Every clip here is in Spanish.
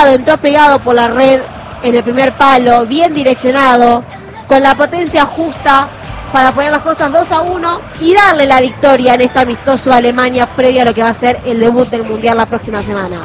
pegado, entró pegado por la red en el primer palo, bien direccionado, con la potencia justa para poner las cosas 2-1 y darle la victoria en este amistoso a Alemania previo a lo que va a ser el debut del Mundial la próxima semana.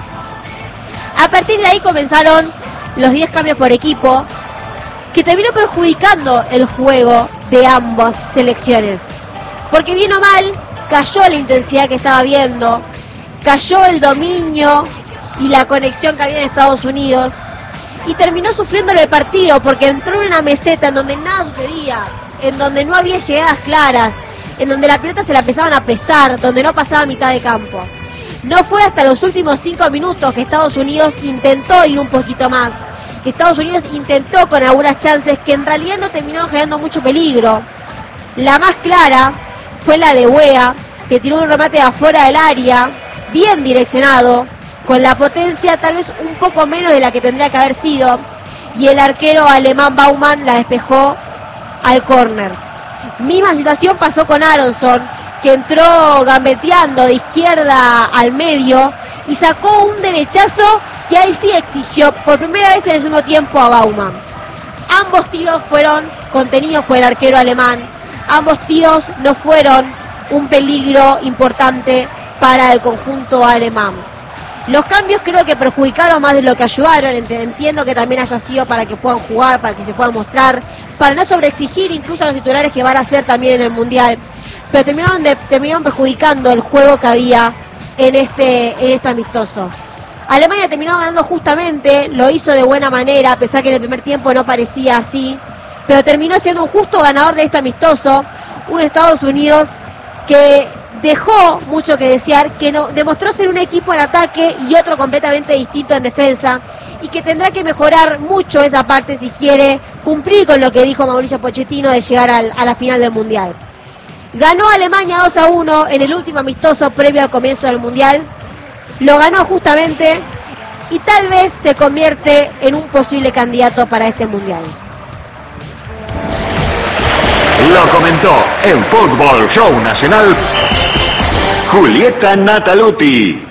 A partir de ahí comenzaron los 10 cambios por equipo, que terminó perjudicando el juego de ambas selecciones. Porque bien o mal, cayó la intensidad que estaba viendo, cayó el dominio y la conexión que había en Estados Unidos, y terminó sufriendo el partido porque entró en una meseta en donde nada sucedía, en donde no había llegadas claras, en donde la pelota se la empezaban a prestar, donde no pasaba a mitad de campo. No fue hasta los últimos 5 minutos que Estados Unidos intentó ir un poquito más, que Estados Unidos intentó con algunas chances que en realidad no terminaron generando mucho peligro. La más clara fue la de Weah, que tiró un remate de afuera del área, bien direccionado, con la potencia tal vez un poco menos de la que tendría que haber sido, y el arquero alemán Baumann la despejó al córner. Misma situación pasó con Aronson, que entró gambeteando de izquierda al medio y sacó un derechazo que ahí sí exigió por primera vez en el segundo tiempo a Baumann. Ambos tiros fueron contenidos por el arquero alemán, ambos tiros no fueron un peligro importante para el conjunto alemán. Los cambios creo que perjudicaron más de lo que ayudaron. Entiendo que también haya sido para que puedan jugar, para que se puedan mostrar, para no sobreexigir incluso a los titulares que van a hacer también en el Mundial, pero terminaron perjudicando el juego que había en este amistoso. Alemania terminó ganando justamente, lo hizo de buena manera, a pesar que en el primer tiempo no parecía así, pero terminó siendo un justo ganador de este amistoso, un Estados Unidos que dejó mucho que desear, que no, demostró ser un equipo en ataque y otro completamente distinto en defensa, y que tendrá que mejorar mucho esa parte si quiere cumplir con lo que dijo Mauricio Pochettino de llegar a la final del Mundial. Ganó Alemania 2-1 en el último amistoso previo al comienzo del Mundial, lo ganó justamente y tal vez se convierte en un posible candidato para este Mundial. Lo comentó en Fútbol Show Nacional Julieta Nataluti.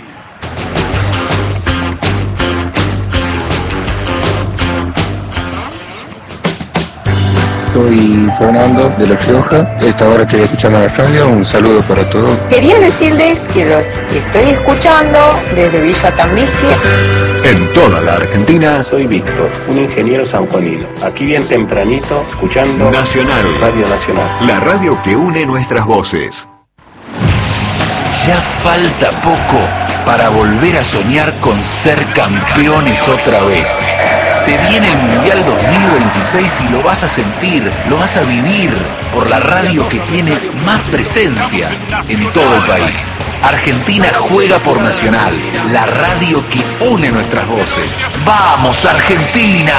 Soy Fernando de La Rioja, esta hora estoy escuchando la radio, un saludo para todos. Quería decirles que los estoy escuchando desde Villa Tambisky. En toda la Argentina. Soy Víctor, un ingeniero sanjuanino, aquí bien tempranito, escuchando Nacional, Radio Nacional. La radio que une nuestras voces. Ya falta poco para volver a soñar con ser campeones otra vez. Se viene el Mundial 2026 y lo vas a sentir, lo vas a vivir por la radio que tiene más presencia en todo el país. Argentina juega por Nacional, la radio que une nuestras voces. ¡Vamos, Argentina!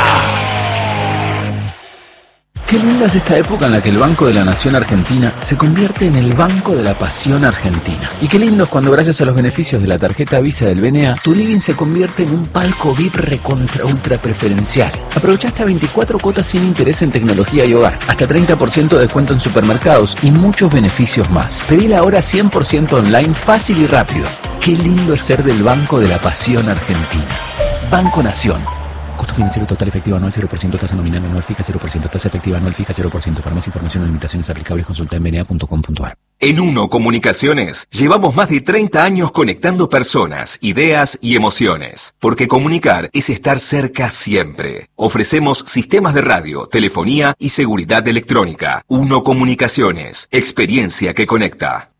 Qué linda es esta época en la que el Banco de la Nación Argentina se convierte en el Banco de la Pasión Argentina. Y qué lindo es cuando, gracias a los beneficios de la tarjeta Visa del BNA, tu living se convierte en un palco VIP recontra ultra preferencial. Aprovecha hasta 24 cuotas sin interés en tecnología y hogar, hasta 30% de descuento en supermercados y muchos beneficios más. Pedila ahora 100% online, fácil y rápido. Qué lindo es ser del Banco de la Pasión Argentina. Banco Nación. Costo financiero total efectivo anual 0%, tasa nominal anual fija 0%, tasa efectiva anual fija 0%. Para más información o limitaciones aplicables consulta en bna.com.ar. En Uno Comunicaciones llevamos más de 30 años conectando personas, ideas y emociones. Porque comunicar es estar cerca siempre. Ofrecemos sistemas de radio, telefonía y seguridad electrónica. Uno Comunicaciones, experiencia que conecta.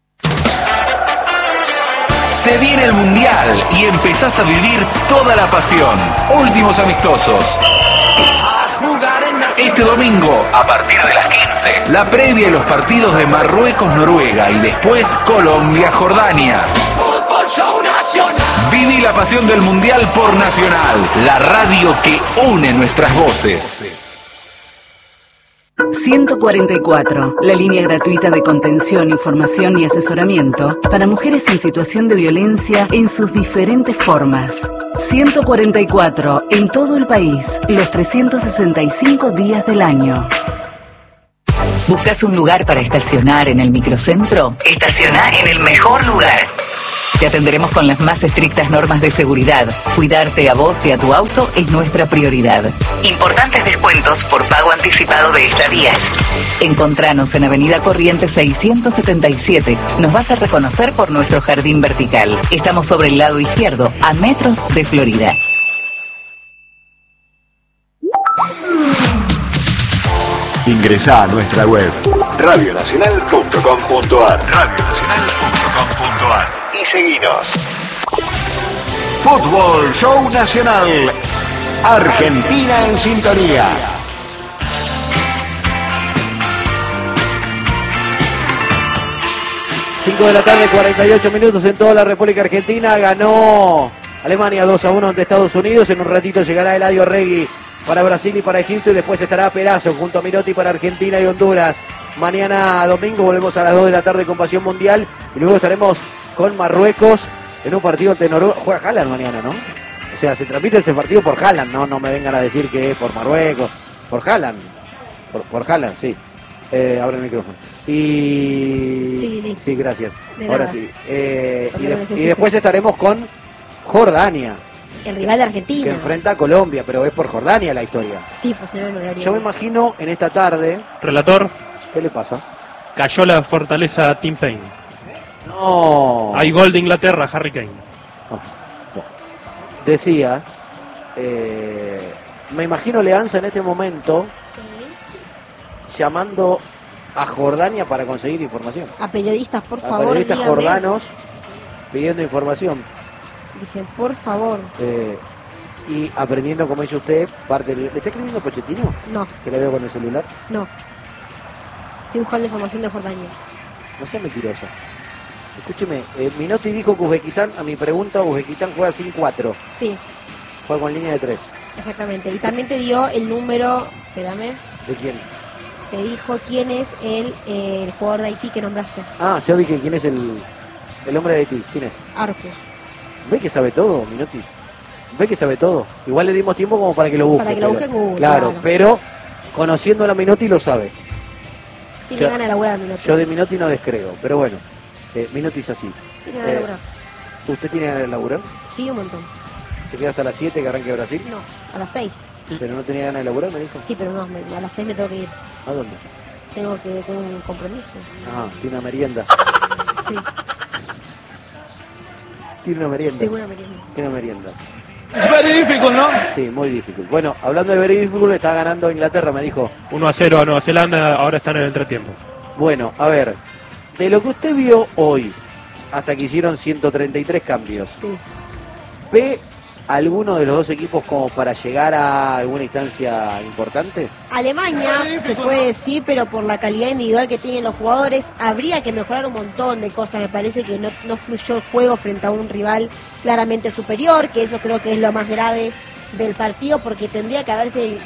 Se viene el Mundial y empezás a vivir toda la pasión. Últimos amistosos. Este domingo, a partir de las 15, la previa de los partidos de Marruecos-Noruega y después Colombia-Jordania. Viví la pasión del Mundial por Nacional, la radio que une nuestras voces. 144, la línea gratuita de contención, información y asesoramiento para mujeres en situación de violencia en sus diferentes formas. 144, en todo el país, los 365 días del año. ¿Buscas un lugar para estacionar en el microcentro? Estaciona en el mejor lugar. Te atenderemos con las más estrictas normas de seguridad. Cuidarte a vos y a tu auto es nuestra prioridad. Importantes descuentos por pago anticipado de estadías. Encontranos en Avenida Corrientes 677. Nos vas a reconocer por nuestro jardín vertical. Estamos sobre el lado izquierdo, a metros de Florida. Ingresá a nuestra web radionacional.com.ar y seguinos. Fútbol Show Nacional. Argentina en sintonía. Cinco de la tarde, 48 minutos en toda la República Argentina. Ganó Alemania 2-1 ante Estados Unidos. En un ratito llegará Eladio Regui para Brasil y para Egipto, y después estará Perazo junto a Minotti para Argentina y Honduras. Mañana domingo volvemos a las 2 de la tarde con Pasión Mundial, y luego estaremos con Marruecos en un partido ante Noruega. Juega Haaland mañana, ¿no? O sea, se transmite ese partido por Haaland, no me vengan a decir que es por Marruecos, por Haaland. Por Haaland, sí. Abre el micrófono. Sí, gracias. Ahora sí. Y después estaremos con Jordania, el rival de Argentina, que enfrenta a Colombia, pero es por Jordania la historia. Sí, pues no lo haría. Yo me imagino en esta tarde. Relator. ¿Qué le pasa? Cayó la fortaleza Tim Payne. No. Hay gol de Inglaterra, Harry Kane. Decía, me imagino Leanza en este momento llamando a Jordania para conseguir información. A periodistas, por favor. A periodistas dígame. jordanos pidiendo información. Dije, por favor. Y aprendiendo, como dice usted, parte del... ¿Le está escribiendo Pochettino? No. ¿Que le veo con el celular? No. Estoy buscando información de Jordania. No sea mentirosa. Escúcheme, Minotti dijo que Uzbekistán, a mi pregunta, Uzbekistán juega sin 4. Sí. Juega con línea de 3. Exactamente. Y también te dio el número, espérame. ¿De quién? Te dijo quién es el jugador de Haití que nombraste. Ah, yo dije quién es el hombre de Haití. ¿Quién es? Arcos. ¿Ve que sabe todo, Minotti? ¿Ve que sabe todo? Igual le dimos tiempo como para que lo busque. Para que lo busque en Google. Claro, pero conociendo a la Minotti lo sabe. Tiene ganas de laburar Minotti. Yo de Minotti no descreo, pero bueno, Minotti es así. Tiene ganas de laburar. ¿Usted tiene ganas de laburar? Sí, un montón. ¿Se queda hasta las 7 que arranque Brasil? No, a las 6. ¿Pero no tenía ganas de laburar, me dijo? Sí, pero no, a las 6 me tengo que ir. ¿A dónde? Tengo un compromiso. Ah, tiene una merienda. Sí. Tiene una merienda. Tengo una merienda. Tiene una merienda. Es very difficult, ¿no? Sí, muy difícil. Bueno, hablando de very difficult, está ganando Inglaterra, me dijo. 1-0 a Nueva Zelanda, ahora están en el entretiempo. Bueno, a ver, de lo que usted vio hoy, hasta que hicieron 133 cambios, sí, ¿ve alguno de los dos equipos como para llegar a alguna instancia importante? Alemania, se puede decir, pero por la calidad individual que tienen los jugadores, habría que mejorar un montón de cosas. Me parece que no fluyó el juego frente a un rival claramente superior, que eso creo que es lo más grave del partido, porque tendría que haber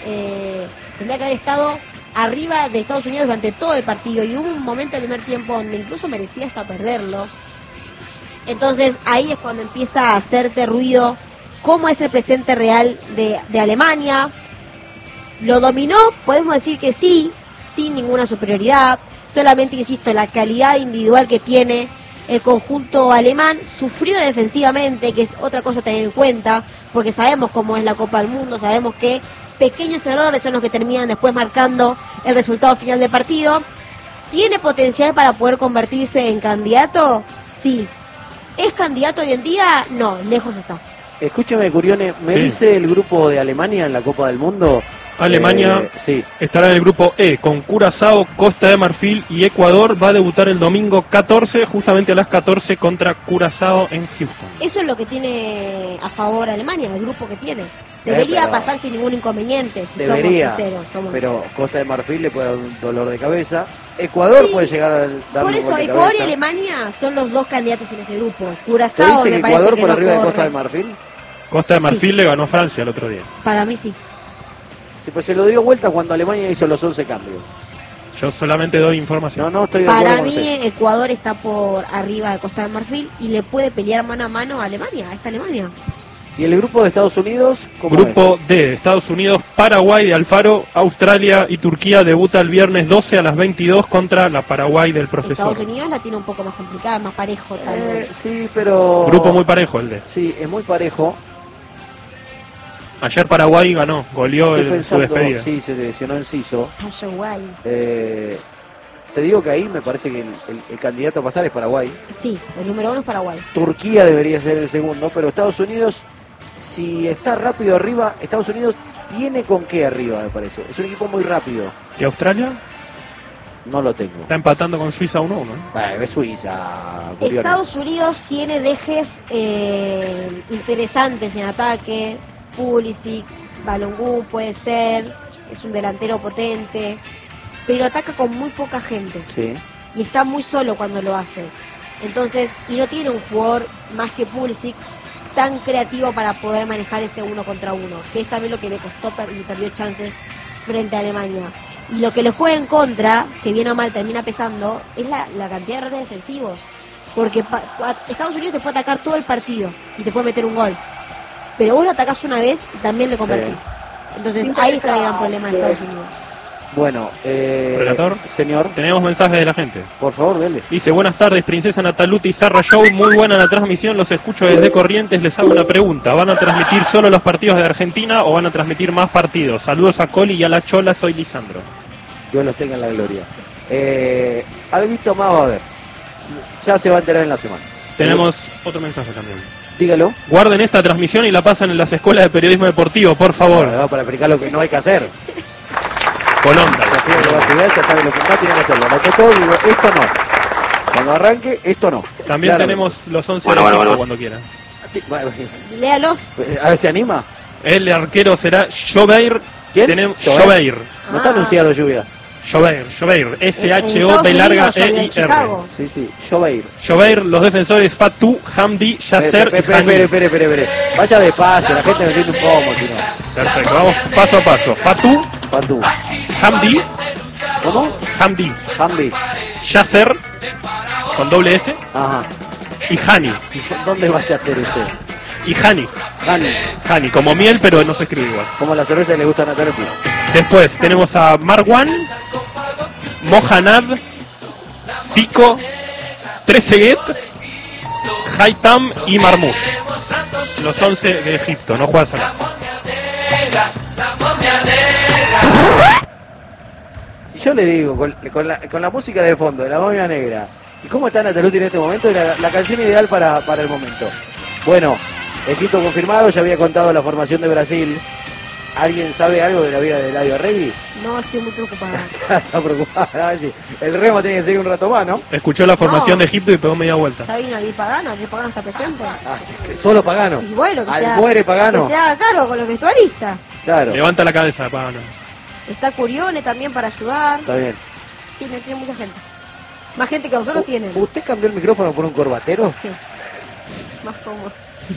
estado arriba de Estados Unidos durante todo el partido, y hubo un momento en el primer tiempo donde incluso merecía hasta perderlo. Entonces ahí es cuando empieza a hacerte ruido cómo es el presente real de Alemania. Lo dominó, podemos decir que sí, sin ninguna superioridad, solamente, insisto, la calidad individual que tiene el conjunto alemán. Sufrió defensivamente, que es otra cosa a tener en cuenta, porque sabemos cómo es la Copa del Mundo, sabemos que pequeños errores son los que terminan después marcando el resultado final del partido. ¿Tiene potencial para poder convertirse en candidato? Sí. ¿Es candidato hoy en día? No, lejos está. Escúcheme, Curione, ¿me dice el grupo de Alemania en la Copa del Mundo? Alemania sí, estará en el grupo E, con Curazao, Costa de Marfil y Ecuador. Va a debutar el domingo 14, justamente a las 14, contra Curazao en Houston. Eso es lo que tiene a favor Alemania, el grupo que tiene. Debería pasar sin ningún inconveniente, si debería, somos sinceros. Pero Costa de Marfil le puede dar un dolor de cabeza. Ecuador puede llegar a dar un por dolor eso, de Ecuador cabeza. y Alemania son los dos candidatos en ese grupo. ¿Te Curazao dice me que parece Ecuador que por no arriba de corre. Costa de Marfil? Costa de Marfil le ganó a Francia el otro día. Para mí sí. Sí, pues se lo dio vuelta cuando Alemania hizo los 11 cambios. Yo solamente doy información. No estoy de acuerdo Para con mí usted. Ecuador está por arriba de Costa de Marfil y le puede pelear mano a mano a Alemania, a esta Alemania. ¿Y el grupo de Estados Unidos? ¿Cómo Grupo D, Estados Unidos, Paraguay de Alfaro, Australia y Turquía debuta el viernes 12 a las 22 contra la Paraguay del profesor. Estados Unidos la tiene un poco más complicada, más parejo tal vez. Sí, pero... Grupo muy parejo el D. Sí, es muy parejo. Ayer Paraguay ganó, goleó Estoy su pensando, despedida. sí, se lesionó Enciso. Paraguay. Te digo que ahí me parece que el candidato a pasar es Paraguay. Sí, el número 1 es Paraguay. Turquía debería ser el segundo, pero Estados Unidos, si está rápido arriba, Estados Unidos tiene con qué arriba, me parece. Es un equipo muy rápido. ¿Y Australia? No lo tengo. Está empatando con Suiza 1-1. Bueno, es Suiza. Curioso. Estados Unidos tiene dejes interesantes en ataque. Pulisic, Balogun puede ser, es un delantero potente, pero ataca con muy poca gente. Sí. Y está muy solo cuando lo hace. Entonces, y no tiene un jugador más que Pulisic tan creativo para poder manejar ese 1 contra 1, que es también lo que le costó y perdió chances frente a Alemania. Y lo que le juega en contra, que bien o mal termina pesando, es la cantidad de errores defensivos. Porque Estados Unidos te puede atacar todo el partido y te puede meter un gol. Pero vos lo atacás una vez y también le convertís. Entonces ahí está el gran problema de Estados Unidos. Bueno, Relator, señor, tenemos mensajes de la gente. Por favor, dele. Dice, buenas tardes, Princesa Nataluti Zarra Show, muy buena la transmisión, los escucho desde Corrientes, les hago una pregunta, ¿van a transmitir solo los partidos de Argentina o van a transmitir más partidos? Saludos a Coli y a la Chola, soy Lisandro. Dios los tenga en la gloria. Algo más va a haber. Ya se va a enterar en la semana. Tenemos otro mensaje también. Dígalo. Guarden esta transmisión y la pasan en las escuelas de periodismo deportivo, por favor. Para explicar lo que no hay que hacer. Colonda. Ya sabe lo que no tiene que hacerlo. Me tocó, digo, esto no. Cuando arranque, esto no. También claro. Tenemos los 11 de Egipto cuando quieran. Léalos. A ver si anima. El arquero será Jobeir. ¿Quién? Tenemos Jobeir. No está anunciado lluvia. Jobeir, S-H-O-B larga E-I-R. Sí, sí, Jobeir. Jobeir, los defensores Fatou, Hamdi, Yasser y Hani. Espere. Vaya despacio, la gente me entiende un poco, si no. Perfecto, vamos paso a paso. Fatou, Hamdi. ¿Cómo? Hamdi. Hamdi. Yasser, con doble S. Ajá. Y Hani. ¿Dónde va a ser usted? Y Hani. Hani, como miel, pero no se escribe igual. Como la cerveza le gusta a Natalia. Después tenemos a Marwan, Mohanad, Zico, Trezeguet, Haitam y Marmoush. Los 11 de Egipto, no juega Salah. Yo le digo, con la música de fondo de la momia negra, ¿y cómo está Nataluti en este momento? Era la canción ideal para el momento. Bueno, Egipto confirmado, ya había contado la formación de Brasil. ¿Alguien sabe algo de la vida de Eladio Arregui? No, estoy muy preocupada. Está preocupada. El remo tiene que seguir un rato más, ¿no? Escuchó la formación de Egipto y pegó media vuelta. Ya vino el Pagano, que Pagano está presente. Sí, solo Pagano. Y bueno, que muere Pagano. Que se haga cargo con los vestuaristas. Claro. Levanta la cabeza, Pagano. Está Curione también para ayudar. Está bien. Tiene mucha gente. Más gente que nosotros tienen. ¿Usted cambió el micrófono por un corbatero? Sí. Más cómodo.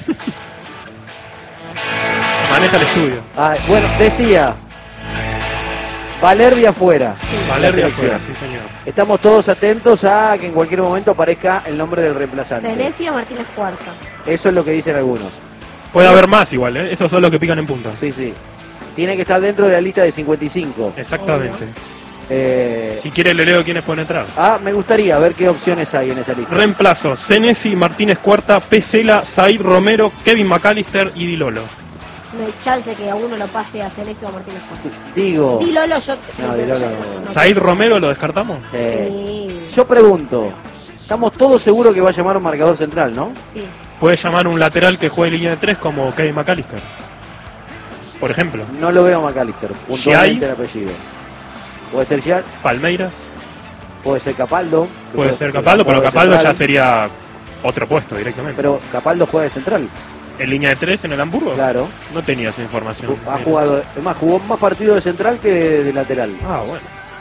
Maneja el estudio. Bueno, decía Valerdi afuera. Sí. Valerdi afuera, sí señor. Estamos todos atentos a que en cualquier momento aparezca el nombre del reemplazante. Senesio Martínez Cuarta. Eso es lo que dicen algunos. Puede haber más igual, ¿eh? Esos son los que pican en punta. Sí. Tiene que estar dentro de la lista de 55. Exactamente. Si quiere le leo quiénes pueden entrar. Me gustaría ver qué opciones hay en esa lista. Reemplazo: Senesi, Martínez Cuarta, Pesela, Said Romero, Kevin McAllister y Di Lolo. No hay chance que a uno lo pase a Senesio o a Martínez Cuarta. Sí, digo. Di Lolo, yo. No, Di Lolo no. ¿Said Romero lo descartamos? Sí. Yo pregunto, estamos todos seguros que va a llamar un marcador central, ¿no? Sí. Puede llamar un lateral que juegue línea de 3 como Kevin McAllister, por ejemplo. No lo veo a McAllister, puntualmente el apellido. Puede ser Gial, Palmeiras. puede ser Capaldo. Puede ser Capaldo, pero Capaldo ya sería otro puesto directamente. Pero Capaldo juega de central. ¿En línea de 3 en el Hamburgo? Claro. No tenía esa información. Ha jugado, es más, jugó más partidos de central que de lateral. Ah, bueno.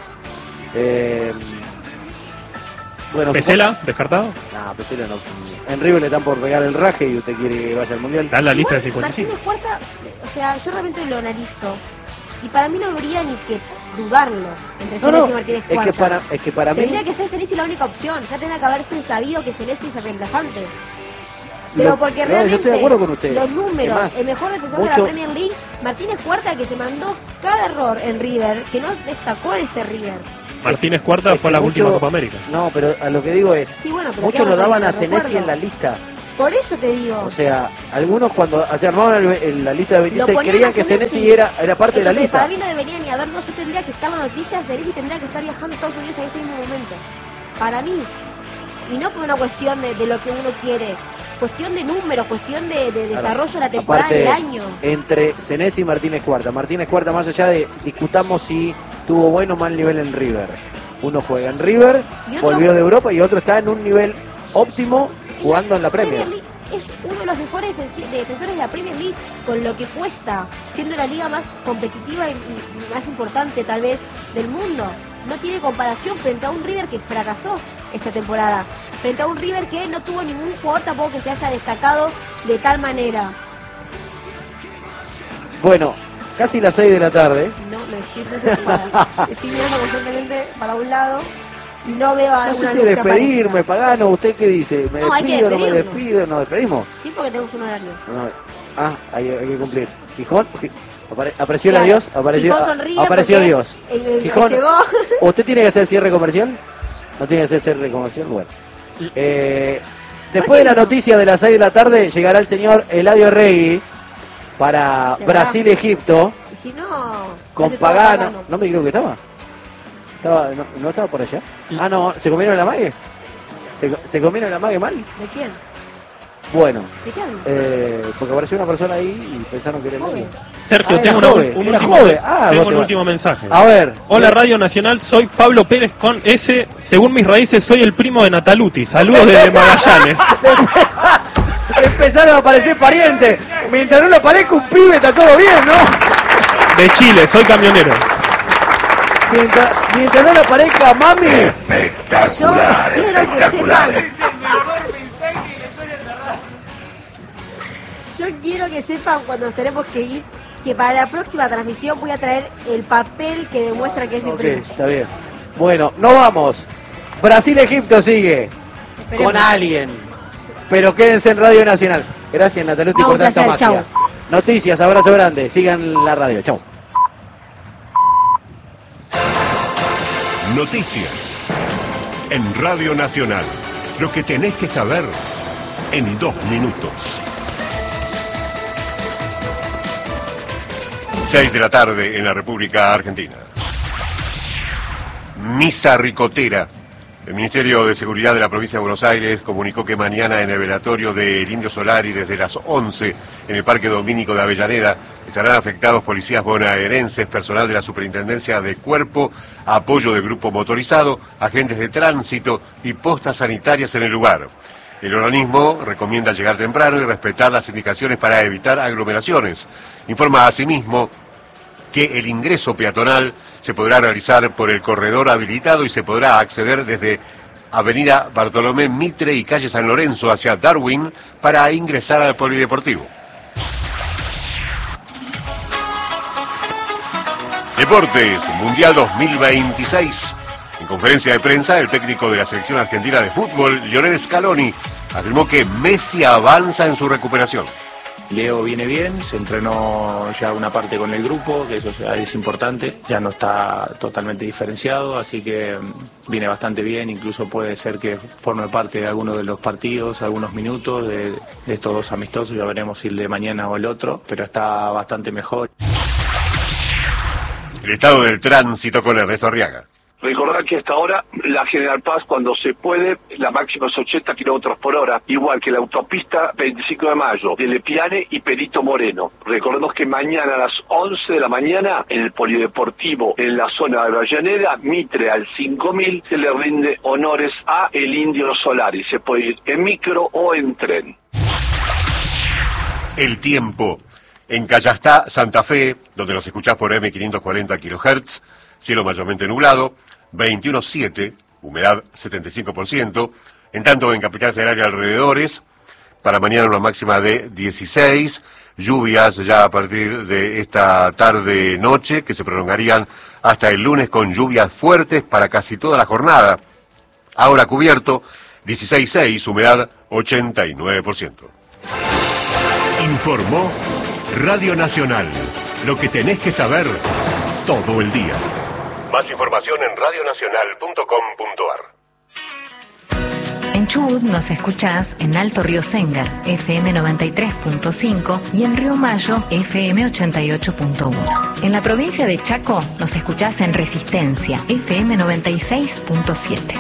Bueno, ¿Pesela? ¿Descartado? No, Pesela no. En River le están por pegar el raje y usted quiere que vaya al Mundial. Está en la lista de 55. Martínez Cuarta, o sea, yo realmente lo analizo. Y para mí no habría ni que dudarlo entre Senesi y Martínez Cuarta. Es que para mí... Tendría que ser Senesi la única opción. Ya tendría que haberse sabido que Senesi es el reemplazante. Pero porque realmente yo estoy de acuerdo con usted. Los números, Además, el mejor defensor de la Premier League, Martínez Cuarta, que se mandó cada error en River, que no destacó en este River. Martínez Cuarta fue la última Copa América. No, pero a lo que digo es, Sí, bueno, pero muchos lo daban a Senesi Senesi en la lista. Por eso te digo. O sea, algunos cuando se armaban la lista de 26 Lo ponían creían a que Senesi. Senesi era parte de la Entonces, lista. para mí no debería ni haber dos, yo tendría que estar en las noticias, Senesi tendría que estar viajando a Estados Unidos en este mismo momento. Para mí. Y no por una cuestión de lo que uno quiere. Cuestión de números, cuestión de desarrollo de la temporada Aparte, del año. Entre Senesi y Martínez Cuarta. Martínez Cuarta, más allá de discutamos si tuvo bueno o mal nivel en River. Uno juega en River, volvió de Europa y otro está en un nivel óptimo jugando en la Premier. Es uno de los mejores defensores de la Premier League con lo que cuesta, siendo la liga más competitiva y más importante tal vez del mundo. No tiene comparación frente a un River que fracasó esta temporada, frente a un River que no tuvo ningún jugador tampoco que se haya destacado de tal manera. Bueno, casi las 6 de la tarde. No, me estoy preocupada. Estoy mirando constantemente para un lado y no veo a No sé si despedirme, Pagano, ¿usted qué dice? ¿Me despido, no me despido? ¿Nos despedimos? Sí, porque tenemos un horario. No, hay que cumplir. Gijón, apareció la Dios, apareció Dios. Gijón, llegó. ¿usted tiene que hacer cierre comercial? ¿No tiene que hacer cierre comercial? Bueno. Después de la noticia de las 6 de la tarde llegará el señor Eladio Regui para Brasil-Egipto. Si no, con Pagano. No me creo que estaba. ¿No estaba por allá? Ah, no, ¿se comieron la mague? ¿Se comieron la mague mal? ¿De quién? Bueno, ¿De quién? porque apareció una persona ahí y pensaron que era el Sergio, tengo un último mensaje. A ver. Hola Radio Nacional, soy Pablo Pérez con S. Según mis raíces, soy el primo de Nataluti. Saludos desde Magallanes. Empezaron a aparecer parientes. Mientras no le aparezca un pibe, está todo bien, ¿no? De Chile, soy camionero. Mientras no le aparezca mami. Espectacular, yo quiero que sepan. Yo quiero que sepan cuando nos tenemos que ir que para la próxima transmisión voy a traer el papel que demuestra que es mi primo. Está bien. Bueno, nos vamos. Brasil-Egipto sigue. Esperemos. Con alguien. Pero quédense en Radio Nacional. Gracias, Nataluti, por tanta magia. Chau. Noticias, abrazo grande. Sigan la radio. Chau. Noticias en Radio Nacional. Lo que tenés que saber en 2 minutos. 6 de la tarde en la República Argentina. Misa ricotera. El Ministerio de Seguridad de la Provincia de Buenos Aires comunicó que mañana en el velatorio del Indio Solari desde las 11 en el Parque Domínico de Avellaneda estarán afectados policías bonaerenses, personal de la Superintendencia de Cuerpo, apoyo del grupo motorizado, agentes de tránsito y postas sanitarias en el lugar. El organismo recomienda llegar temprano y respetar las indicaciones para evitar aglomeraciones. Informa asimismo que el ingreso peatonal se podrá realizar por el corredor habilitado y se podrá acceder desde Avenida Bartolomé Mitre y calle San Lorenzo hacia Darwin para ingresar al polideportivo. Deportes, Mundial 2026. En conferencia de prensa, el técnico de la selección argentina de fútbol, Lionel Scaloni, afirmó que Messi avanza en su recuperación. Leo viene bien, se entrenó ya una parte con el grupo, que eso ya es importante, ya no está totalmente diferenciado, así que viene bastante bien, incluso puede ser que forme parte de alguno de los partidos, algunos minutos de estos 2 amistosos, ya veremos si el de mañana o el otro, pero está bastante mejor. El estado del tránsito con Ernesto Arriaga. Recordar que hasta ahora la General Paz, cuando se puede, la máxima es 80 kilómetros por hora, igual que la autopista 25 de Mayo, de Lepiane y Perito Moreno. Recordemos que mañana a las 11 de la mañana, en el Polideportivo, en la zona de Avellaneda, Mitre al 5000, se le rinde honores a el Indio Solari. Se puede ir en micro o en tren. El tiempo. En Callastá, Santa Fe, donde nos escuchás por M540 kHz, cielo mayormente nublado, 21.7, humedad 75%. En tanto, en Capital Federal y alrededores, para mañana una máxima de 16, lluvias ya a partir de esta tarde-noche, que se prolongarían hasta el lunes con lluvias fuertes para casi toda la jornada. Ahora cubierto, 16.6, humedad 89%. Informó Radio Nacional. Lo que tenés que saber todo el día. Más información en radionacional.com.ar. En Chubut nos escuchás en Alto Río Sengar, FM 93.5 y en Río Mayo, FM 88.1. En la provincia de Chaco nos escuchás en Resistencia, FM 96.7.